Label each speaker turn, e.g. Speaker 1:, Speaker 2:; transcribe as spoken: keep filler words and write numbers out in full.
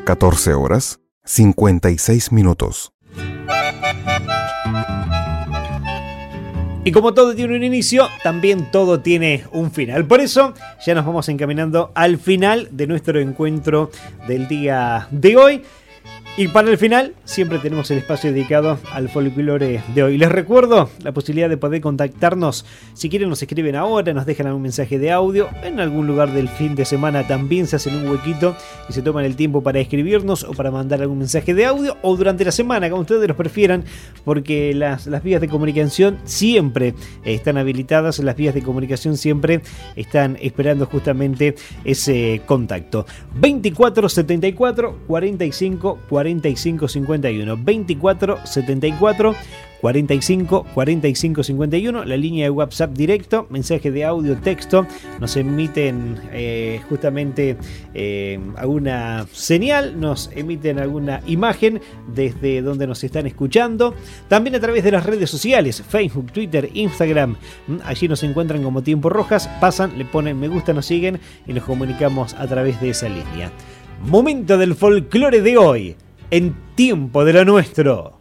Speaker 1: catorce horas, cincuenta y seis minutos.
Speaker 2: Y como todo tiene un inicio, también todo tiene un final. Por eso ya nos vamos encaminando al final de nuestro encuentro del día de hoy. Y para el final siempre tenemos el espacio dedicado al folclore de hoy. Les recuerdo la posibilidad de poder contactarnos. Si quieren nos escriben ahora, nos dejan algún mensaje de audio. En algún lugar del fin de semana también se hacen un huequito y se toman el tiempo para escribirnos o para mandar algún mensaje de audio. O durante la semana, como ustedes los prefieran, porque las, las vías de comunicación siempre están habilitadas. Las vías de comunicación siempre están esperando justamente ese contacto. veinticuatro setenta y cuatro cuarenta y cinco cuarenta y cinco cincuenta y uno, veinticuatro setenta y cuatro cuarenta y cinco cuarenta y cinco cincuenta y uno, la línea de WhatsApp directo, mensaje de audio, texto, nos emiten eh, justamente eh, alguna señal, nos emiten alguna imagen desde donde nos están escuchando, también a través de las redes sociales, Facebook, Twitter, Instagram, allí nos encuentran como Tiempo Rojas, pasan, le ponen me gusta, nos siguen y nos comunicamos a través de esa línea. Momento del folclore de hoy, en Tiempo de lo Nuestro.